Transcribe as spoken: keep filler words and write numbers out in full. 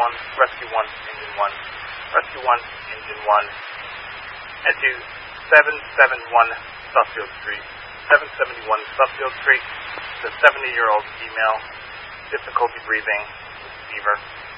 one, Rescue one, Engine one, Rescue one, Engine one, and to seven seventy-one Suffield Street. seven seventy-one Suffield Street. It's a seventy-year-old female, difficulty breathing, with fever.